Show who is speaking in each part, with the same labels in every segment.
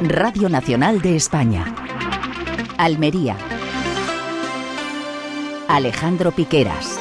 Speaker 1: Radio Nacional de España. Almería. Alejandro Piqueras.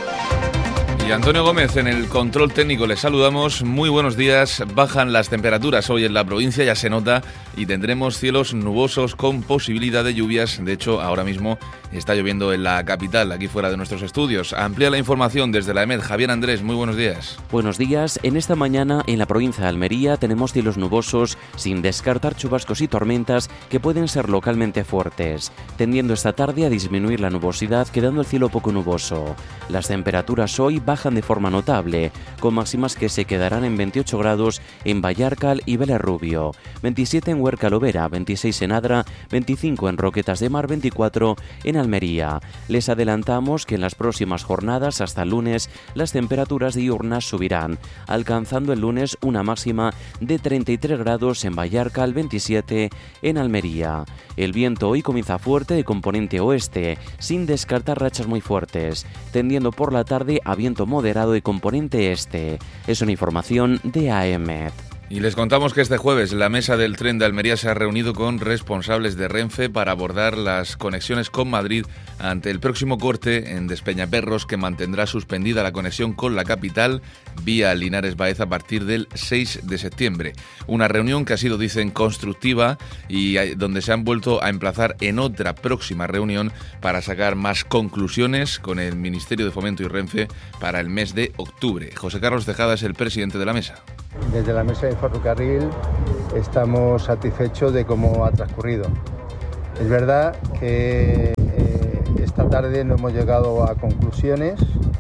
Speaker 2: Y Antonio Gómez en el control técnico. Les saludamos. Muy buenos días. Bajan las temperaturas hoy en la provincia, ya se nota, y tendremos cielos nubosos con posibilidad de lluvias. De hecho, ahora mismo está lloviendo en la capital, aquí fuera de nuestros estudios. Amplía la información desde la EMED. Javier Andrés, muy buenos días.
Speaker 3: Buenos días. En esta mañana en la provincia de Almería tenemos cielos nubosos, sin descartar chubascos y tormentas que pueden ser localmente fuertes, tendiendo esta tarde a disminuir la nubosidad, quedando el cielo poco nuboso. Las temperaturas hoy bajan de forma notable, con máximas que se quedarán en 28 grados en Vallarcal y Belerrubio, 27 en Huerca Lovera, 26 en Adra, 25 en Roquetas de Mar, 24 en Almería. Les adelantamos que en las próximas jornadas, hasta el lunes, las temperaturas diurnas subirán, alcanzando el lunes una máxima de 33 grados en Vallarcal, 27 en Almería. El viento hoy comienza fuerte de componente oeste, sin descartar rachas muy fuertes, tendiendo por la tarde a viento moderado de componente este. Es una información de AEMET.
Speaker 2: Y les contamos que este jueves la mesa del tren de Almería se ha reunido con responsables de Renfe para abordar las conexiones con Madrid ante el próximo corte en Despeñaperros, que mantendrá suspendida la conexión con la capital vía Linares Baeza a partir del 6 de septiembre. Una reunión que ha sido, dicen, constructiva y donde se han vuelto a emplazar en otra próxima reunión para sacar más conclusiones con el Ministerio de Fomento y Renfe para el mes de octubre. José Carlos Tejada es el presidente de la mesa.
Speaker 4: Desde la mesa de ferrocarril estamos satisfechos de cómo ha transcurrido. Es verdad que esta tarde no hemos llegado a conclusiones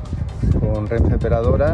Speaker 4: con Renfe Operadora.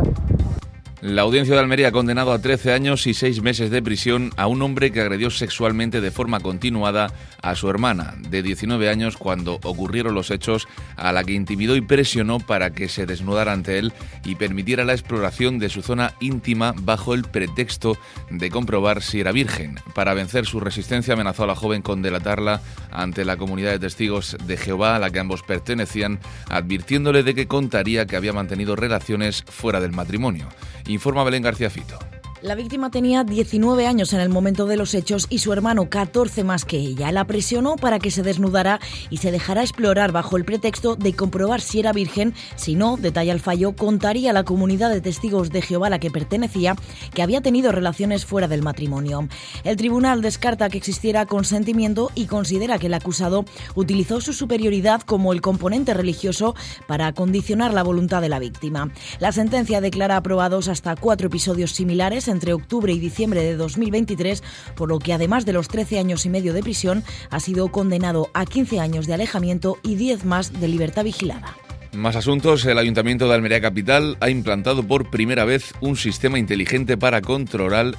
Speaker 2: La audiencia de Almería ha condenado a 13 años y 6 meses de prisión a un hombre que agredió sexualmente de forma continuada a su hermana, de 19 años, cuando ocurrieron los hechos, a la que intimidó y presionó para que se desnudara ante él y permitiera la exploración de su zona íntima bajo el pretexto de comprobar si era virgen. Para vencer su resistencia, amenazó a la joven con delatarla ante la comunidad de testigos de Jehová a la que ambos pertenecían, advirtiéndole de que contaría que había mantenido relaciones fuera del matrimonio. Informa Belén García Fito.
Speaker 5: La víctima tenía 19 años en el momento de los hechos y su hermano 14 más que ella. La presionó para que se desnudara y se dejara explorar bajo el pretexto de comprobar si era virgen. Si no, detalla el fallo, contaría a la comunidad de testigos de Jehová a la que pertenecía que había tenido relaciones fuera del matrimonio. El tribunal descarta que existiera consentimiento y considera que el acusado utilizó su superioridad como el componente religioso para condicionar la voluntad de la víctima. La sentencia declara aprobados hasta 4 episodios similares entre octubre y diciembre de 2023, por lo que además de los 13 años y medio de prisión, ha sido condenado a 15 años de alejamiento y 10 más de libertad vigilada.
Speaker 2: Más asuntos. El Ayuntamiento de Almería Capital ha implantado por primera vez un sistema inteligente para controlar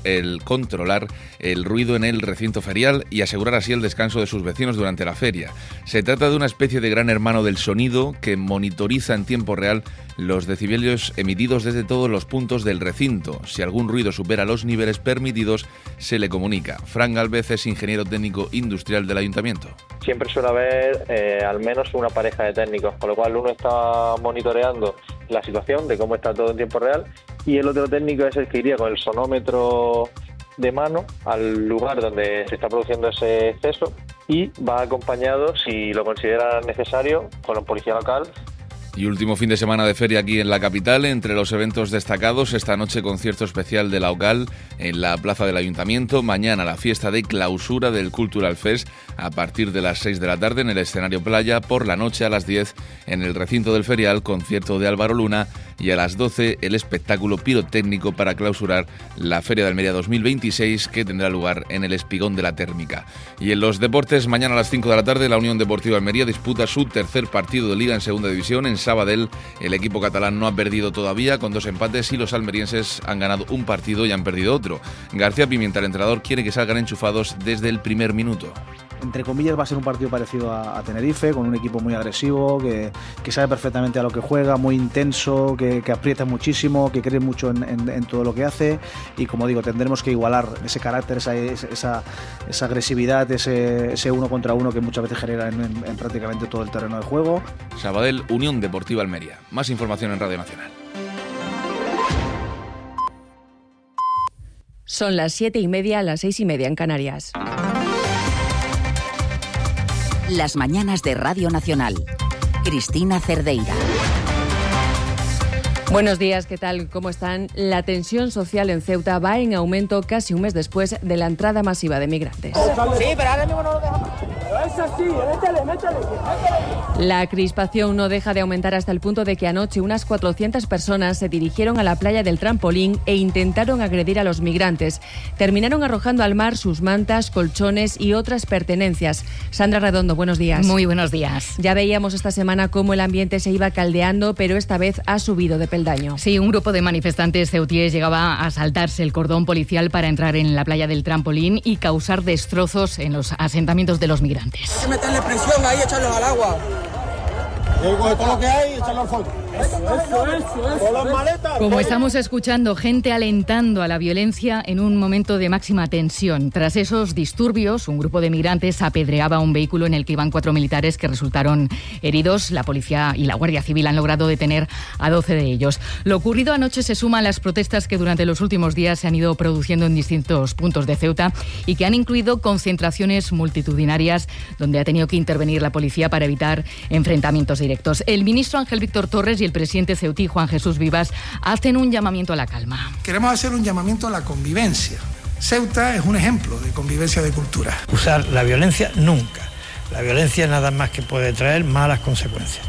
Speaker 2: el ruido en el recinto ferial y asegurar así el descanso de sus vecinos durante la feria. Se trata de una especie de gran hermano del sonido que monitoriza en tiempo real los decibelios emitidos desde todos los puntos del recinto. Si algún ruido supera los niveles permitidos, se le comunica. Fran Gálvez es ingeniero técnico industrial del Ayuntamiento.
Speaker 6: Siempre suele haber al menos una pareja de técnicos, con lo cual uno está monitoreando la situación de cómo está todo en tiempo real y el otro técnico es el que iría con el sonómetro de mano al lugar donde se está produciendo ese exceso y va acompañado, si lo considera necesario, con la policía local.
Speaker 2: Y último fin de semana de feria aquí en la capital. Entre los eventos destacados, esta noche concierto especial de la OCAL en la plaza del Ayuntamiento. Mañana la fiesta de clausura del Cultural Fest a partir de las 6 de la tarde en el escenario Playa. Por la noche a las 10 en el recinto del ferial, concierto de Álvaro Luna. Y a las 12 el espectáculo pirotécnico para clausurar la Feria de Almería 2026, que tendrá lugar en el Espigón de la Térmica. Y en los deportes, mañana a las 5 de la tarde la Unión Deportiva Almería disputa su tercer partido de Liga en Segunda División en Sabadell. El equipo catalán no ha perdido todavía, con 2 empates, y los almerienses han ganado un partido y han perdido otro. García Pimienta, el entrenador, quiere que salgan enchufados desde el primer minuto.
Speaker 7: Entre comillas, va a ser un partido parecido a Tenerife, con un equipo muy agresivo, que sabe perfectamente a lo que juega, muy intenso, que aprieta muchísimo, que cree mucho en todo lo que hace, y como digo, tendremos que igualar ese carácter, esa agresividad, ese uno contra uno que muchas veces genera en prácticamente todo el terreno de juego.
Speaker 2: Sabadell, Unión Deportiva Almería. Más información en Radio Nacional.
Speaker 8: Son las 7:30, las 6:30 en Canarias.
Speaker 1: Las mañanas de Radio Nacional. Cristina Cerdeira.
Speaker 8: Buenos días, ¿qué tal? ¿Cómo están? La tensión social en Ceuta va en aumento casi un mes después de la entrada masiva de migrantes.
Speaker 9: Sí, pero ahora mismo no lo dejamos. Es así, métele.
Speaker 8: La crispación no deja de aumentar hasta el punto de que anoche unas 400 personas se dirigieron a la playa del Trampolín e intentaron agredir a los migrantes. Terminaron arrojando al mar sus mantas, colchones y otras pertenencias. Sandra Redondo, buenos días.
Speaker 10: Muy buenos días.
Speaker 8: Ya veíamos esta semana cómo el ambiente se iba caldeando, pero esta vez ha subido de peldaño.
Speaker 10: Sí, un grupo de manifestantes ceutíes llegaba a saltarse el cordón policial para entrar en la playa del Trampolín y causar destrozos en los asentamientos de los migrantes.
Speaker 9: Hay que meterle presión ahí y echarlos al agua. Todo lo que hay, echarlo al fondo. Eso. Con las maletas.
Speaker 10: Como estamos escuchando, gente alentando a la violencia en un momento de máxima tensión. Tras esos disturbios, un grupo de migrantes apedreaba un vehículo en el que iban 4 militares que resultaron heridos. La policía y la Guardia Civil han logrado detener a 12 de ellos. Lo ocurrido anoche se suma a las protestas que durante los últimos días se han ido produciendo en distintos puntos de Ceuta y que han incluido concentraciones multitudinarias donde ha tenido que intervenir la policía para evitar enfrentamientos directos. El ministro Ángel Víctor Torres y el presidente ceutí Juan Jesús Vivas hacen un llamamiento a la calma.
Speaker 11: Queremos hacer un llamamiento a la convivencia. Ceuta es un ejemplo de convivencia de cultura.
Speaker 12: Usar la violencia nunca. La violencia nada más que puede traer malas consecuencias.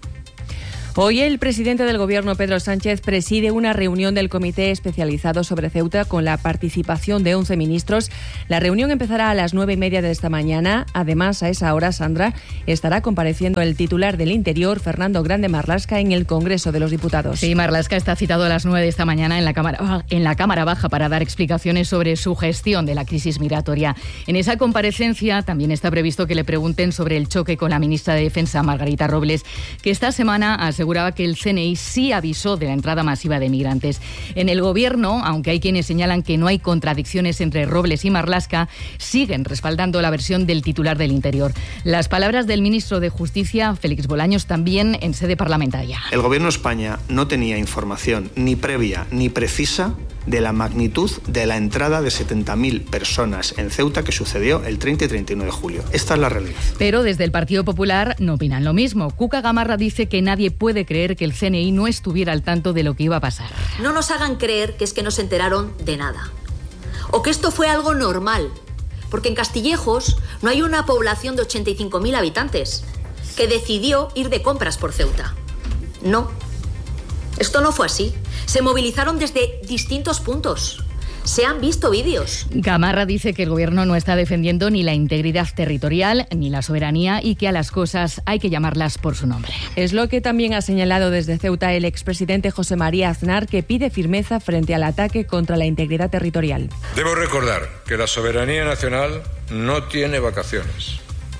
Speaker 8: Hoy el presidente del Gobierno, Pedro Sánchez, preside una reunión del Comité Especializado sobre Ceuta con la participación de 11 ministros. La reunión empezará a las 9:30 de esta mañana. Además, a esa hora, Sandra, estará compareciendo el titular del Interior, Fernando Grande Marlaska, en el Congreso de los Diputados.
Speaker 10: Sí, Marlaska está citado a las 9 de esta mañana en la Cámara Baja para dar explicaciones sobre su gestión de la crisis migratoria. En esa comparecencia también está previsto que le pregunten sobre el choque con la ministra de Defensa, Margarita Robles, que esta semana aseguraba que el CNI sí avisó de la entrada masiva de migrantes. En el Gobierno, aunque hay quienes señalan que no hay contradicciones entre Robles y Marlaska, siguen respaldando la versión del titular del Interior. Las palabras del ministro de Justicia, Félix Bolaños, también en sede parlamentaria.
Speaker 13: El Gobierno de España no tenía información ni previa ni precisa de la magnitud de la entrada de 70.000 personas en Ceuta que sucedió el 30 y 31 de julio. Esta es la realidad.
Speaker 10: Pero desde el Partido Popular no opinan lo mismo. Cuca Gamarra dice que nadie puede creer que el CNI no estuviera al tanto de lo que iba a pasar.
Speaker 14: No nos hagan creer que es que no se enteraron de nada. O que esto fue algo normal. Porque en Castillejos no hay una población de 85.000 habitantes que decidió ir de compras por Ceuta. No. Esto no fue así. Se movilizaron desde distintos puntos. Se han visto vídeos.
Speaker 10: Gamarra dice que el Gobierno no está defendiendo ni la integridad territorial ni la soberanía y que a las cosas hay que llamarlas por su nombre.
Speaker 8: Es lo que también ha señalado desde Ceuta el expresidente José María Aznar, que pide firmeza frente al ataque contra la integridad territorial.
Speaker 15: Debo recordar que la soberanía nacional no tiene vacaciones.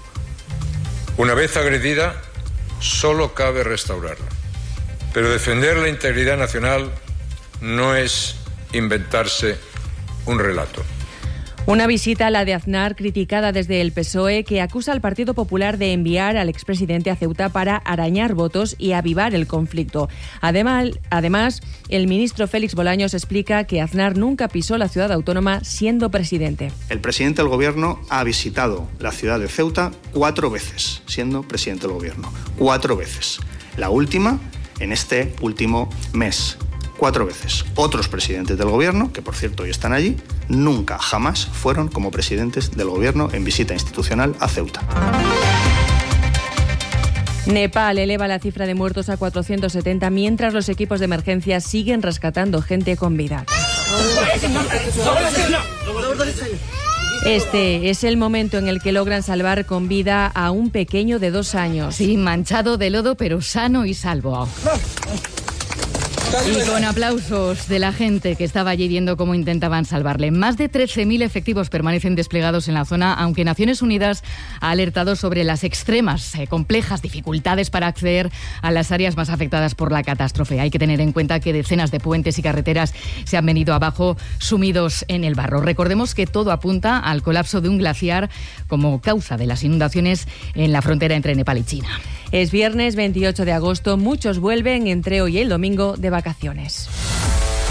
Speaker 15: Una vez agredida, solo cabe restaurarla. Pero defender la integridad nacional no es inventarse un relato.
Speaker 8: Una visita, la de Aznar, criticada desde el PSOE, que acusa al Partido Popular de enviar al expresidente a Ceuta para arañar votos y avivar el conflicto. Además, el ministro Félix Bolaños explica que Aznar nunca pisó la ciudad autónoma siendo presidente.
Speaker 13: El presidente del Gobierno ha visitado la ciudad de Ceuta 4 veces, siendo presidente del Gobierno. 4 veces. La última en este último mes. 4 veces. Otros presidentes del Gobierno, que por cierto hoy están allí, nunca, jamás fueron como presidentes del Gobierno en visita institucional a Ceuta.
Speaker 8: Nepal eleva la cifra de muertos a 470, mientras los equipos de emergencia siguen rescatando gente con vida. Este es el momento en el que logran salvar con vida a un pequeño de 2 años.
Speaker 10: Sí, manchado de lodo, pero sano y salvo. Y con aplausos de la gente que estaba allí viendo cómo intentaban salvarle. Más de 13.000 efectivos permanecen desplegados en la zona, aunque Naciones Unidas ha alertado sobre las extremas, complejas dificultades para acceder a las áreas más afectadas por la catástrofe. Hay que tener en cuenta que decenas de puentes y carreteras se han venido abajo, sumidos en el barro. Recordemos que todo apunta al colapso de un glaciar como causa de las inundaciones en la frontera entre Nepal y China.
Speaker 8: Es viernes 28 de agosto, muchos vuelven entre hoy y el domingo de vacaciones.